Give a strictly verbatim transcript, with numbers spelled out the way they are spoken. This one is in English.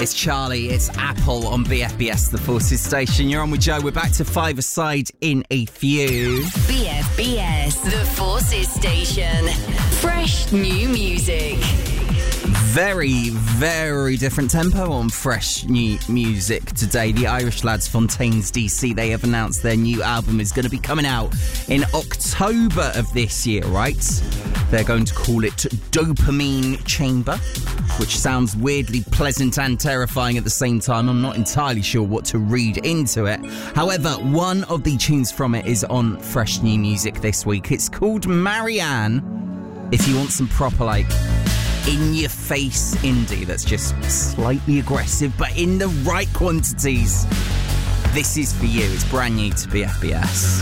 It's Charlie, it's Apple on B F B S, the Forces station. You're on with Joe. We're back to five-a-side in a few. B F B S, the Forces station. Fresh new music. Very, very different tempo on fresh new music today. The Irish lads Fontaines D C, they have announced their new album is going to be coming out in October of this year, right? They're going to call it Dopamine Chamber, which sounds weirdly pleasant and terrifying at the same time. I'm not entirely sure what to read into it. However, one of the tunes from it is on fresh new music this week. It's called Marianne. If you want some proper, like, in-your-face indie that's just slightly aggressive but in the right quantities, this is for you. It's brand new to B F B S.